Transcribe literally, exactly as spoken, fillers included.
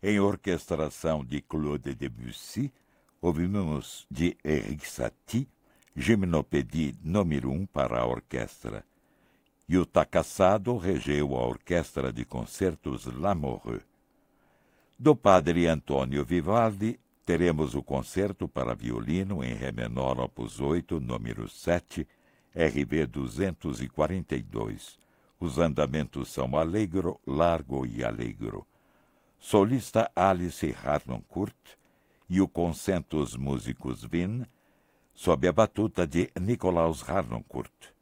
Em orquestração de Claude Debussy, ouvimos de Erik Satie, Gymnopédie número um para a orquestra. Yuta Casado regeu a Orquestra de Concertos Lamoureux. Do padre Antônio Vivaldi, teremos o concerto para violino em Ré menor opus oito, número sete, R V duzentos e quarenta e dois. Os andamentos são allegro, largo e allegro. Solista Alice Harnoncourt e o Concentus Musicus Wien, sob a batuta de Nikolaus Harnoncourt.